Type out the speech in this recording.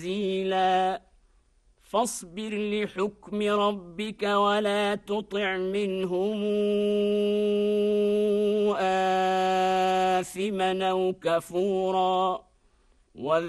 تنزيلا فاصبر لحكم ربك ولا تطع منهم آثما أو كفورا